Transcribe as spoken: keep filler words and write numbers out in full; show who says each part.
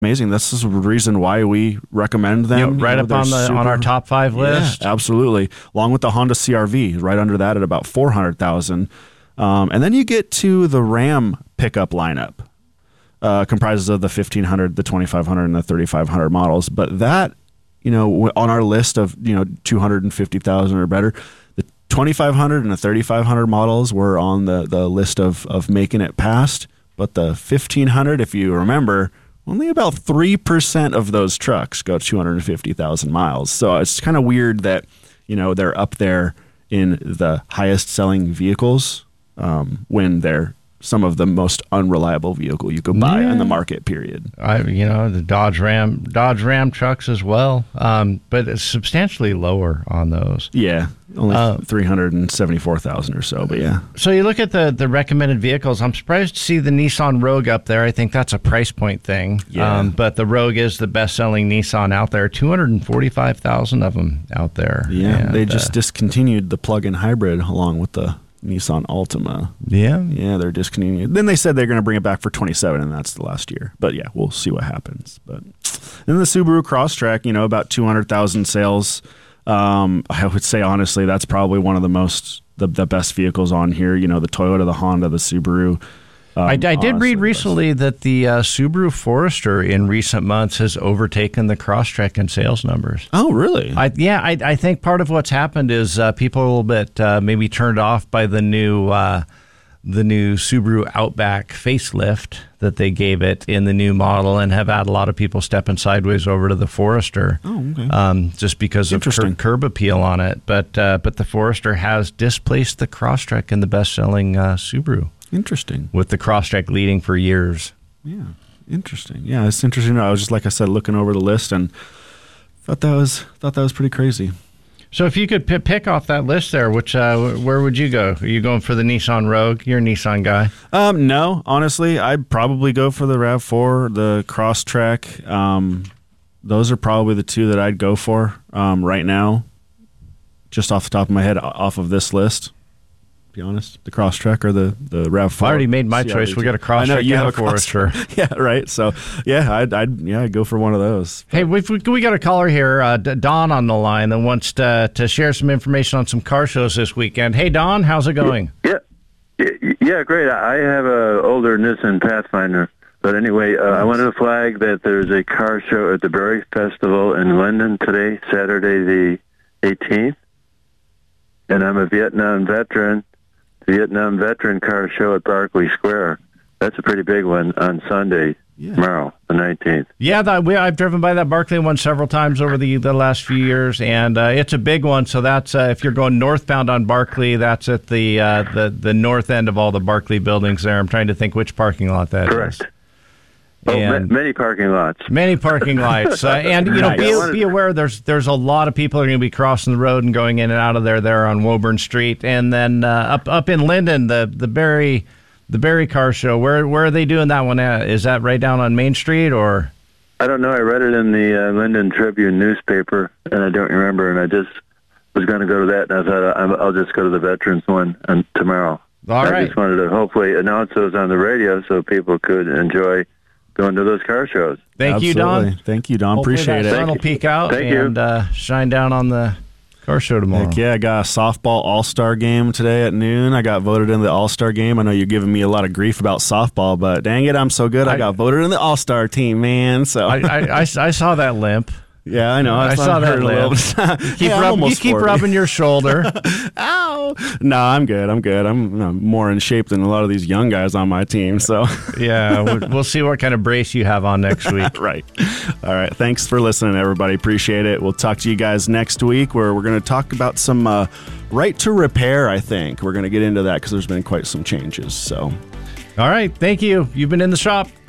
Speaker 1: amazing. This is the reason why we recommend them.
Speaker 2: You know, right
Speaker 1: you know,
Speaker 2: up on the
Speaker 1: super,
Speaker 2: on our top five list.
Speaker 1: Yeah, absolutely. Along with the Honda C R V, right under that at about four hundred thousand. Um, and then you get to the Ram pickup lineup. Uh, comprises of the fifteen hundred, the twenty-five hundred, and the thirty-five hundred models. But that, you know, on our list of, you know, two hundred fifty thousand or better, the twenty-five hundred and the thirty-five hundred models were on the, the list of, of making it past. But the fifteen hundred, if you remember, only about three percent of those trucks go two hundred fifty thousand miles. So it's kind of weird that, you know, they're up there in the highest selling vehicles um, when they're some of the most unreliable vehicle you could buy
Speaker 2: yeah.
Speaker 1: in the market, period.
Speaker 2: I, you know, the Dodge Ram, Dodge Ram trucks as well, um, but it's substantially lower on those.
Speaker 1: Yeah, only
Speaker 2: uh,
Speaker 1: three hundred seventy-four thousand or so, but yeah.
Speaker 2: So you look at the, the recommended vehicles, I'm surprised to see the Nissan Rogue up there. I think that's a price point thing.
Speaker 1: Yeah.
Speaker 2: Um, but the Rogue is the best-selling Nissan out there, two hundred forty-five thousand of them out there.
Speaker 1: Yeah,
Speaker 2: and,
Speaker 1: they just
Speaker 2: uh,
Speaker 1: discontinued the plug-in hybrid along with the Nissan Altima.
Speaker 2: Yeah.
Speaker 1: Yeah, they're discontinued. Then they said they're going to bring it back for twenty-seven, and that's the last year. But yeah, we'll see what happens. But then the Subaru Crosstrek, you know, about two hundred thousand sales. Um, I would say, honestly, that's probably one of the most, the, the best vehicles on here. You know, the Toyota, the Honda, the Subaru. Um,
Speaker 2: I, I did
Speaker 1: honestly,
Speaker 2: read recently that the uh, Subaru Forester in recent months has overtaken the Crosstrek in sales numbers.
Speaker 1: Oh, really?
Speaker 2: I, yeah, I, I think part of what's happened is uh, people are a little bit uh, maybe turned off by the new uh, the new Subaru Outback facelift that they gave it in the new model, and have had a lot of people stepping sideways over to the Forester.
Speaker 1: Oh, okay.
Speaker 2: Um, just because of
Speaker 1: Interesting.
Speaker 2: cur- curb appeal on it, but uh, but the Forester has displaced the Crosstrek in the best-selling uh, Subaru.
Speaker 1: Interesting.
Speaker 2: With the Crosstrek leading for years.
Speaker 1: Yeah, interesting. Yeah, it's interesting. I was just, like I said, looking over the list and thought that was thought that was pretty crazy.
Speaker 2: So if you could p- pick off that list there, which uh, where would you go? Are you going for the Nissan Rogue? You're a Nissan guy.
Speaker 1: Um, no, honestly, I'd probably go for the RAV four, the Crosstrek. Um, those are probably the two that I'd go for um, right now, just off the top of my head, off of this list. Be honest, the Crosstrek or the the RAV four.
Speaker 2: I already made my choice. We got a Crosstrek.
Speaker 1: I know you
Speaker 2: and
Speaker 1: have a
Speaker 2: Forester.
Speaker 1: Yeah, right. So yeah, I'd, I'd yeah I'd go for one of those.
Speaker 2: Hey, we've, we got a caller here, uh, Don, on the line that wants to to share some information on some car shows this weekend. Hey, Don, how's it going?
Speaker 3: Yeah, yeah, great. I have a older Nissan Pathfinder, but anyway, uh, I wanted to flag that there's a car show at the Berry Festival in London today, Saturday the eighteenth, and I'm a Vietnam veteran. Vietnam Veteran Car Show at Barclay Square. That's a pretty big one on Sunday, yeah. tomorrow, the nineteenth.
Speaker 2: Yeah, that, we, I've driven by that Barclay one several times over the, the last few years, and uh, it's a big one. So that's uh, if you're going northbound on Barclay, that's at the, uh, the the north end of all the Barclay buildings there. I'm trying to think which parking lot that
Speaker 3: Correct.
Speaker 2: is.
Speaker 3: Oh,
Speaker 2: and
Speaker 3: ma- many parking lots.
Speaker 2: Many parking lots. Uh, and, you know, be, be aware there's there's a lot of people are going to be crossing the road and going in and out of there there on Woburn Street. And then uh, up up in Linden, the the Berry the Berry Car Show, where where are they doing that one at? Is that right down on Main Street or?
Speaker 3: I don't know. I read it in the uh, Linden Tribune newspaper, and I don't remember. And I just was going to go to that, and I thought I'll, I'll just go to the Veterans one and tomorrow.
Speaker 2: All
Speaker 3: I
Speaker 2: right.
Speaker 3: just wanted to hopefully announce those on the radio so people could enjoy going to those car shows.
Speaker 2: Thank
Speaker 1: Absolutely.
Speaker 2: you, Don.
Speaker 1: Thank you, Don.
Speaker 2: Hopefully
Speaker 1: Appreciate
Speaker 2: that
Speaker 1: it.
Speaker 2: sun will peek out
Speaker 3: Thank
Speaker 2: and uh, shine down on the car show tomorrow.
Speaker 1: Heck yeah, I got a softball all-star game today at noon. I got voted in the all-star game. I know you're giving me a lot of grief about softball, but dang it, I'm so good. I, I got voted in the all-star team, man. So
Speaker 2: I, I, I, I saw that limp.
Speaker 1: Yeah, I know.
Speaker 2: I, I saw that limp.
Speaker 1: You
Speaker 2: keep, rub, you keep rubbing your shoulder.
Speaker 1: Ow! No, I'm good. I'm good. I'm, I'm more in shape than a lot of these young guys on my team. So
Speaker 2: yeah, we'll, we'll see what kind of brace you have on next week.
Speaker 1: Right. All right. Thanks for listening, everybody. Appreciate it. We'll talk to you guys next week where we're going to talk about some uh, right to repair, I think. We're going to get into that because there's been quite some changes. So,
Speaker 2: all right. Thank you. You've been in the shop.